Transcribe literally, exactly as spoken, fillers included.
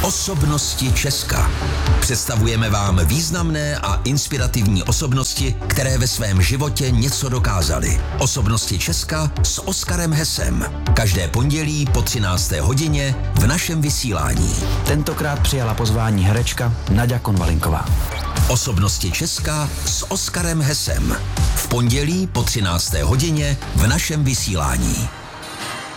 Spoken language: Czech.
Osobnosti Česka. Představujeme vám významné a inspirativní osobnosti, které ve svém životě něco dokázaly. Osobnosti Česka s Oskarem Hesem. Každé pondělí po třinácté hodině v našem vysílání. Tentokrát přijala pozvání herečka Naďa Konvalinková. Osobnosti Česka s Oskarem Hesem. V pondělí po třinácté hodině v našem vysílání.